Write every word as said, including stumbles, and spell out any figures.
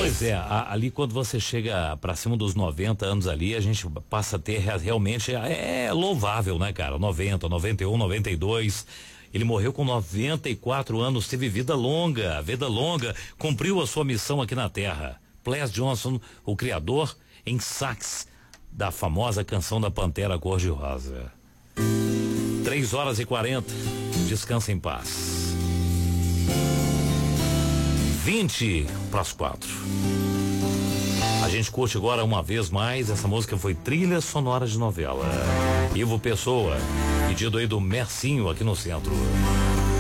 Pois é, a, ali quando você chega pra cima dos noventa anos ali, a gente passa a ter realmente, é, é louvável, né, cara? noventa, noventa e um, noventa e dois. Ele morreu com noventa e quatro anos, teve vida longa, vida longa, cumpriu a sua missão aqui na Terra. Ples Johnson, o criador em sax da famosa canção da Pantera Cor-de-Rosa. Três horas e quarenta. Descansa em paz. Vinte para as quatro. A gente curte agora uma vez mais. Essa música foi trilha sonora de novela. Ivo Pessoa, pedido aí do Mercinho aqui no centro.